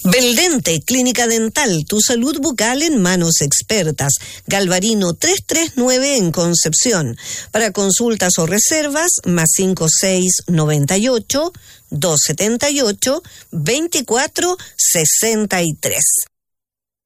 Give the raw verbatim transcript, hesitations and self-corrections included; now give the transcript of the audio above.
Beldente, Clínica Dental, tu salud bucal en manos expertas. Galvarino trescientos treinta y nueve en Concepción. Para consultas o reservas, más cinco seis nueve ocho, dos siete ocho, dos cuatro seis tres.